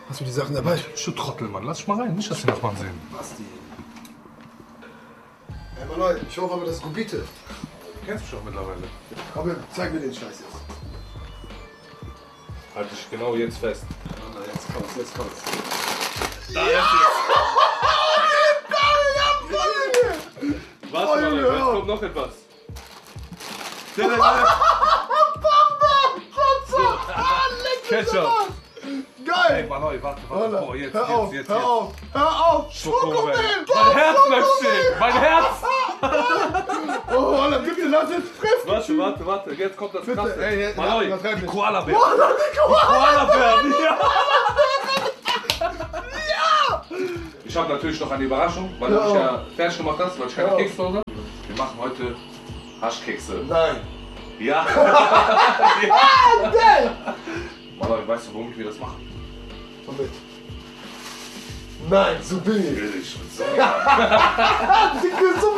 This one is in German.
Hast du die Sachen dabei? Du Trottel, Mann. Lass dich mal rein. Nicht, dass die Nachbarn sehen. Basti. Hey, Mann, ich hoffe aber, das ist Gubite. Du kennst mich doch mittlerweile. Komm her, zeig mir den Scheiß jetzt. Halt dich genau jetzt fest. Jetzt kommt's, jetzt kommt's. Da ist es. Was, Mann? Jetzt kommt noch etwas. Ketchup. Geil! Ey, Mann, warte. Boah, jetzt. Hör auf! Schokomel. Mein Herz bleibt stehen. Mein Herz. Oh, Alter, bitte lass es treffen! Warte. Jetzt kommt das Bitte, Krasse. ey, Mann, übertreib die nicht. Koala-Bären. Die Koala-Bären, ja. Ich habe natürlich noch eine Überraschung, weil du mich ja fertig gemacht hast, weil ich keine Kekse habe. Wir machen heute Haschkekse. Nein! Ja. Geil! Mann, weißt du, warum wir das machen? Komm mit. Nein, so bin ich. Will ich. So. So